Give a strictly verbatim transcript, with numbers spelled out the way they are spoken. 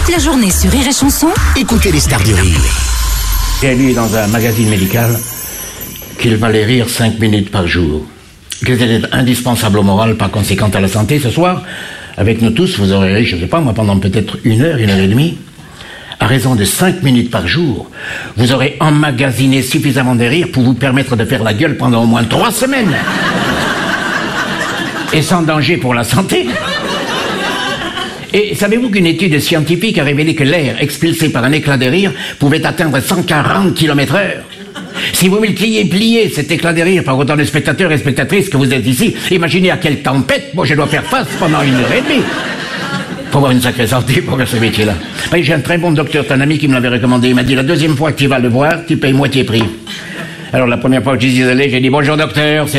Toute la journée sur Rire et Chanson, écoutez les stars du rire. J'ai lu dans un magazine médical qu'il fallait rire cinq minutes par jour. Que c'était indispensable au moral, par conséquent à la santé. Ce soir, avec nous tous, vous aurez ri, je ne sais pas, moi, pendant peut-être une heure, une heure et demie. À raison de cinq minutes par jour, vous aurez emmagasiné suffisamment de rire pour vous permettre de faire la gueule pendant au moins trois semaines. Et sans danger pour la santé. Et savez-vous qu'une étude scientifique a révélé que l'air expulsé par un éclat de rire pouvait atteindre cent quarante kilomètres heure? Si vous multipliez, pliez cet éclat de rire par autant de spectateurs et spectatrices que vous êtes ici, imaginez à quelle tempête moi je dois faire face pendant une heure et demie. Faut avoir une sacrée santé pour faire ce métier-là. Oui, j'ai un très bon docteur, un ami qui me l'avait recommandé. Il m'a dit, la deuxième fois que tu vas le voir, tu payes moitié prix. Alors la première fois que j'y suis allé, j'ai dit, bonjour docteur,